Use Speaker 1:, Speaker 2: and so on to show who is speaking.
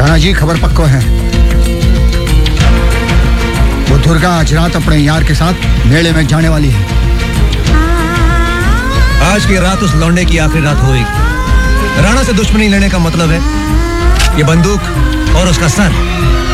Speaker 1: राणा जी खबर पक्को है, वो दुर्गा आज रात अपने यार के साथ मेले में जाने वाली है।
Speaker 2: आज की रात उस लौंडे की आखिरी रात होगी। राणा से दुश्मनी लेने का मतलब है ये बंदूक और उसका सर